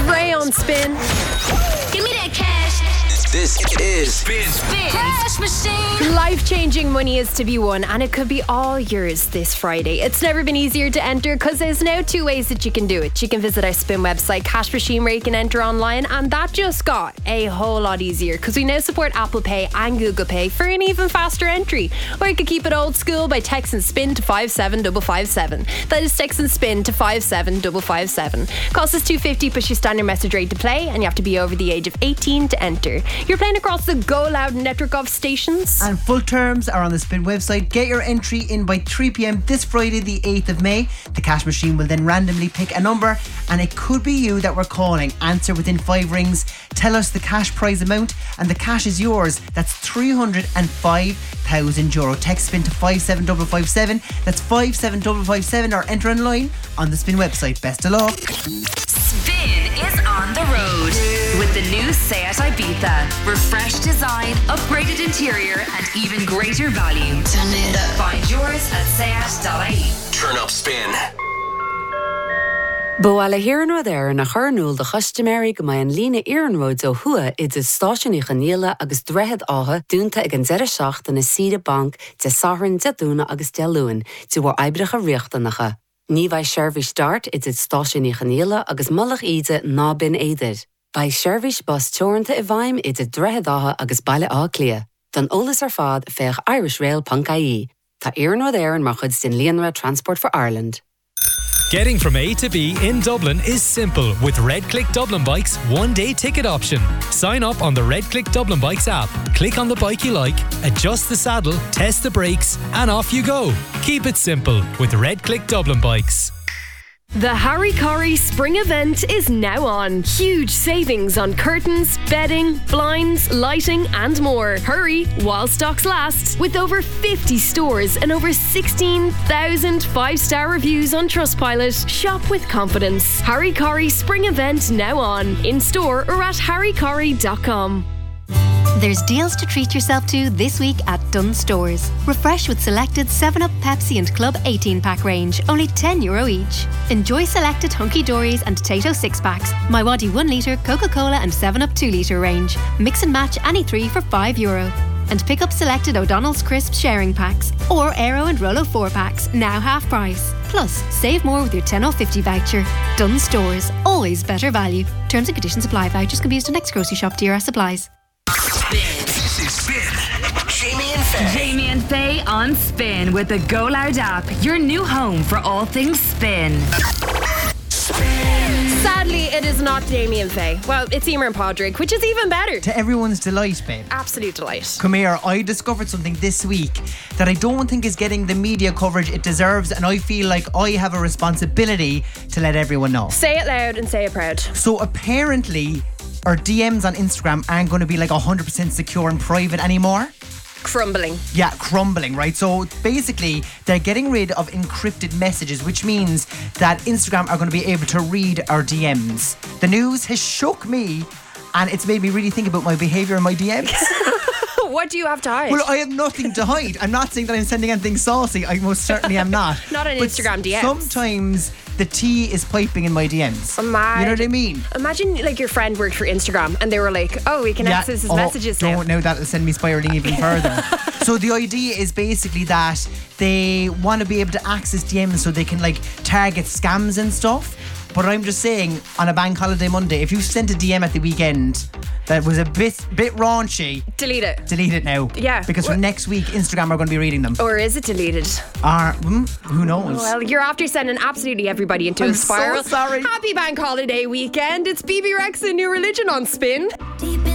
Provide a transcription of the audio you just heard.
Ray on Spin. Give me that cash. This is Spin. Cash machine. Life-changing money is to be won, and it could be all yours this Friday. It's never been easier to enter because there's now 2 ways that you can do it. You can visit our Spin website, Cash Machine, where you can enter online, and that just got a whole lot easier because we now support Apple Pay and Google Pay for an even faster entry. Or you could keep it old school by texting SPIN to 57557. That is texting SPIN to 57557. Costs us $2.50 plus your standard message rate to play, and you have to be over the age of 18 to enter. You're playing across the Go Loud network of stations. And full terms are on the Spin website. Get your entry in by 3 p.m. this Friday, the 8th of May. The Cash Machine will then randomly pick a number, and it could be you that we're calling. Answer within 5 rings. Tell us the cash prize amount, and the cash is yours. That's €305,000. Text SPIN to 57557. That's 57557, or enter online on the Spin website. Best of luck. Spin is on the road with the new Seat Ibiza. Refreshed design, upgraded interior, and even greater value. Turn it up. Find yours at seat.ie. Turn Up Spin. Bhfuil híran rud ar na churnúil de chuisteméirí go mbeidh an líne Iarnróid ó thua is stáisiúna chaníala agus drehead átha dúnta ag an 07 na Sida Bank de Saharan de Dúna agus de Luan tú bhar aibricha riachtanacha. Ní bhaid seirbhís start is stáisiúna chaníala agus mullach ide ná bin éidir. Bhaid seirbhís bus teoranta I bhaim is drehead átha agus baile á clia. Don ólas ar fad feich irishrail.ie. Tá Iarnróid ar an mar chud sin Líonra Transport for Ireland. Getting from A to B in Dublin is simple with Red Click Dublin Bikes one-day ticket option. Sign up on the Red Click Dublin Bikes app, click on the bike you like, adjust the saddle, test the brakes, and off you go. Keep it simple with Red Click Dublin Bikes. The Harry Corrie Spring event is now on. Huge savings on curtains, bedding, blinds, lighting and more. Hurry while stocks last. With over 50 stores and over 16,000 5-star reviews on Trustpilot, shop with confidence. Harry Corrie Spring event now on. In store or at harrycorrie.com. There's deals to treat yourself to this week at Dunnes Stores. Refresh with selected 7-Up, Pepsi and Club 18-pack range, only €10 each. Enjoy selected Hunky Dories and Tato 6-packs, My Waddy 1 litre, Coca-Cola and 7-Up 2 litre range. Mix and match any 3 for €5. And pick up selected O'Donnell's Crisp sharing packs or Aero and Rolo 4-packs, now half price. Plus, save more with your 10 off 50 voucher. Dunnes Stores, always better value. Terms and conditions apply. Vouchers can be used at next grocery shop. DRS supplies. This is Spin. Jamie and Faye. Jamie and Faye on Spin with the Go Loud app. Your new home for all things Spin. Sadly, it is not Jamie and Faye. Well, it's Emer and Padraig, which is even better. To everyone's delight, babe. Absolute delight. Come here, I discovered something this week that I don't think is getting the media coverage it deserves, and I feel like I have a responsibility to let everyone know. Say it loud and say it proud. So apparently our DMs on Instagram aren't going to be like 100% secure and private anymore. Crumbling. Yeah, crumbling, right? So basically, they're getting rid of encrypted messages, which means that Instagram are going to be able to read our DMs. The news has shook me, and it's made me really think about my behaviour in my DMs. What do you have to hide? Well, I have nothing to hide. I'm not saying that I'm sending anything saucy. I most certainly am not. Not on But Instagram DMs. Sometimes the tea is piping in my DMs. You know what I mean? Imagine like your friend worked for Instagram and they were like, oh, we can access his messages now. Now that'll send me spiralling even further. So the idea is basically that they want to be able to access DMs so they can like target scams and stuff. But I'm just saying, on a bank holiday Monday, if you sent a DM at the weekend that was a bit raunchy, delete it. Delete it now. Yeah. Because from next week, Instagram are going to be reading them. Or is it deleted? Who knows? Well, you're after sending absolutely everybody into a spiral. So sorry. Happy bank holiday weekend. It's BB Rex and New Religion on Spin. Deep